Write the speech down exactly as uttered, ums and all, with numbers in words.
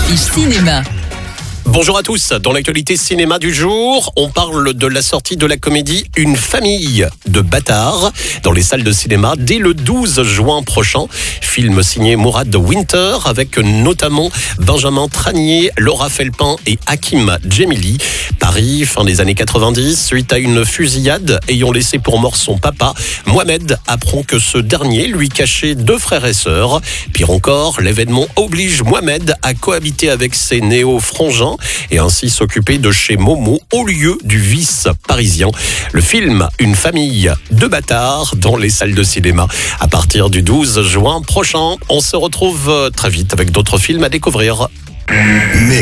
l'affiche cinéma. Bonjour à tous, dans l'actualité cinéma du jour, on parle de la sortie de la comédie Une famille de bâtards dans les salles de cinéma dès le douze juin prochain. Film signé Mourad Winter avec notamment Benjamin Tranier, Laura Felpin et Hakim Djemili. Paris, fin des années quatre-vingt-dix, suite à une fusillade ayant laissé pour mort son papa, Mohamed apprend que ce dernier lui cachait deux frères et sœurs. Pire encore, l'événement oblige Mohamed à cohabiter avec ses néo-frangins et ainsi s'occuper de chez Momo au lieu du vice parisien. Le film Une famille de bâtards dans les salles de cinéma à partir du douze juin prochain. On se retrouve très vite avec d'autres films à découvrir.